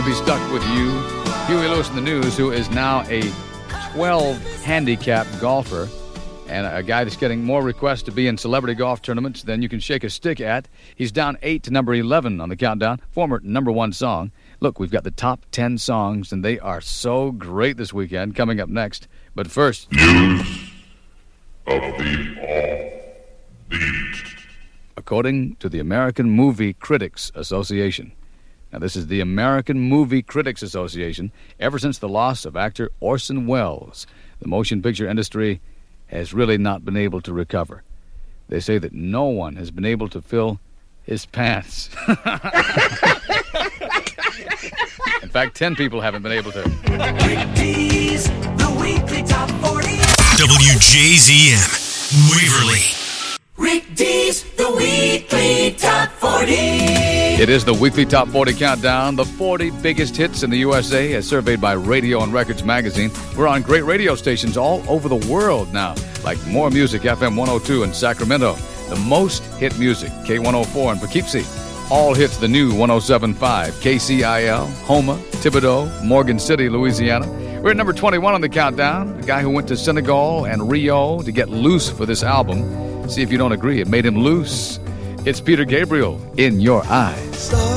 Be stuck with you. Huey Lewis in the News, who is now a 12 handicap golfer and a guy that's getting more requests to be in celebrity golf tournaments than you can shake a stick at. He's down 8 to number 11 on the countdown. Former number 1 song. Look, we've got the top 10 songs, and they are so great this weekend coming up next. But first, News of the Offbeat. According to the American Movie Critics Association. Now, this is the American Movie Critics Association. Ever since the loss of actor Orson Welles, the motion picture industry has really not been able to recover. They say that no one has been able to fill his pants. In fact, 10 people haven't been able to. Rick D's, the weekly top 40. WJZM, Waverly. Rick D's, the weekly top 40. It is the weekly top 40 countdown, the 40 biggest hits in the USA as surveyed by Radio and Records magazine. We're on great radio stations all over the world now, like More Music, FM 102 in Sacramento. The most hit music, K104 in Poughkeepsie. All hits the new 107.5, KCIL, Houma, Thibodaux, Morgan City, Louisiana. We're at number 21 on the countdown, the guy who went to Senegal and Rio to get loose for this album. See if you don't agree. It made him loose. It's Peter Gabriel, In Your Eyes.